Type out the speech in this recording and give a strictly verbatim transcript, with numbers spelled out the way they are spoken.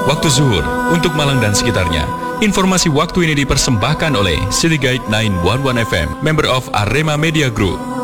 waktu zuhur untuk Malang dan sekitarnya. Informasi waktu ini dipersembahkan oleh City Guide sembilan satu satu F M, member of Arema Media Group.